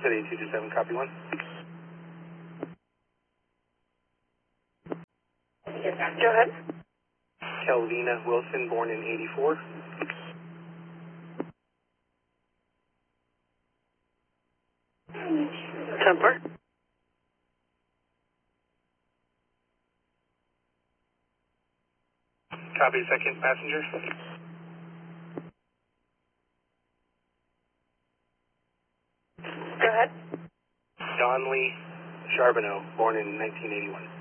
City 227, copy 1. Go ahead. Kelvina Wilson, born in 84. Temper. Copy, second passenger. Go ahead. Don Lee Charbonneau, born in 1981.